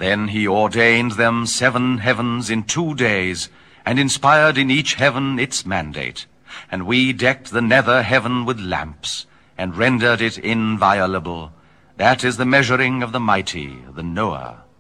Then he ordained them 7 heavens in 2 days, and inspired in each heaven its mandate. And we decked the nether heaven with lamps, and rendered it inviolable. That is the measuring of the mighty, the Noah.